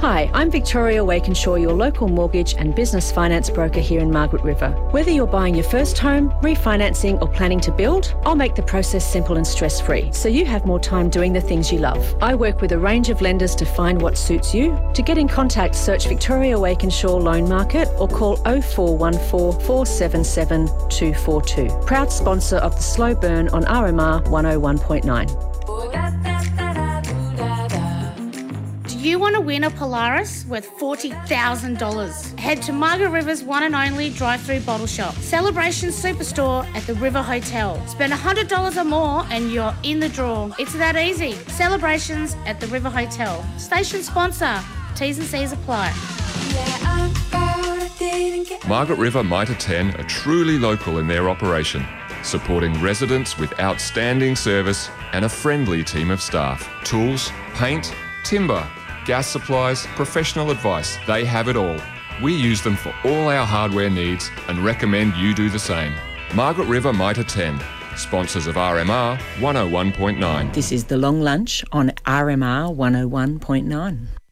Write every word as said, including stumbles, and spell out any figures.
Hi, I'm Victoria Wakenshaw, your local mortgage and business finance broker here in Margaret River. Whether you're buying your first home, refinancing or planning to build, I'll make the process simple and stress-free so you have more time doing the things you love. I work with a range of lenders to find what suits you. To get in contact, search Victoria Wakenshaw Loan Market or call oh four one four, four seven seven, two four two. Proud sponsor of the Slow Burn on R M R one oh one point nine. Do you want to win a Polaris worth forty thousand dollars? Head to Margaret River's one and only drive-through bottle shop, Celebration Superstore at the River Hotel. Spend one hundred dollars or more and you're in the draw. It's that easy. Celebrations at the River Hotel. Station sponsor. T's and C's apply. Margaret River Mitre ten are truly local in their operation, supporting residents with outstanding service and a friendly team of staff. Tools, paint, timber, gas supplies, professional advice, they have it all. We use them for all our hardware needs and recommend you do the same. Margaret River Mitre ten, sponsors of R M R one oh one point nine. This is The Long Lunch on R M R one oh one point nine.